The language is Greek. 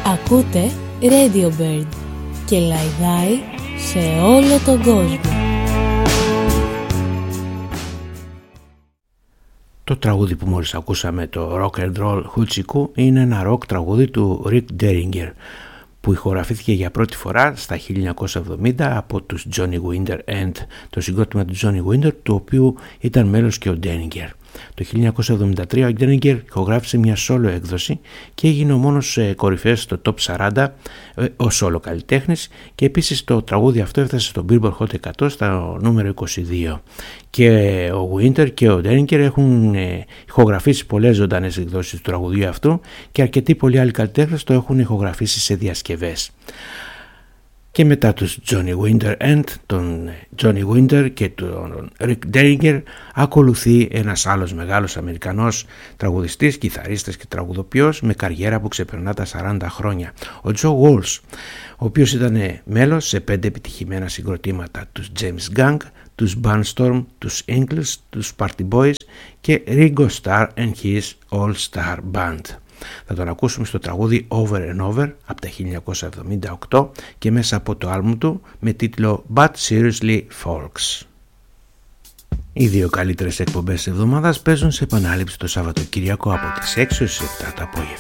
Ακούτε Radio Bird και λαϊδάει σε όλο τον κόσμο. Το τραγούδι που μόλις ακούσαμε, το Rock and Roll Hoochie είναι ένα rock τραγούδι του Rick Derringer που ηχογραφήθηκε για πρώτη φορά στα 1970 από τους Johnny Winter and το συγκρότημα του Johnny Winter, του οποίου ήταν μέλος και ο Derringer. Το 1973 ο Derringer ηχογράφησε μια solo έκδοση και έγινε ο μόνος κορυφαίος στο Top 40 ως solo καλλιτέχνης, και επίσης το τραγούδι αυτό έφτασε στο Billboard Hot 100 στα νούμερο 22. Και ο Winter και ο Derringer έχουν ηχογραφήσει πολλές ζωντανές εκδόσεις του τραγουδιού αυτού και αρκετοί πολλοί άλλοι καλλιτέχνες το έχουν ηχογραφήσει σε διασκευές. Και μετά τους Johnny Winter and τον Johnny Winter και τον Rick Derringer ακολουθεί ένας άλλος μεγάλος Αμερικανός τραγουδιστής, κιθαρίστας και τραγουδοποιός με καριέρα που ξεπερνά τα 40 χρόνια, ο Joe Walsh, ο οποίος ήταν μέλος σε 5 επιτυχημένα συγκροτήματα, τους James Gang, τους Barnstorm, τους Eagles, τους Party Boys και Ringo Starr and his All Star Band. Θα τον ακούσουμε στο τραγούδι Over and Over από τα 1978 και μέσα από το άλμπουμ του με τίτλο But Seriously Folks. Οι δύο καλύτερες εκπομπές της εβδομάδας παίζουν σε επανάληψη το Σαββατοκύριακο από τις 6 έως 7 το απόγευμα.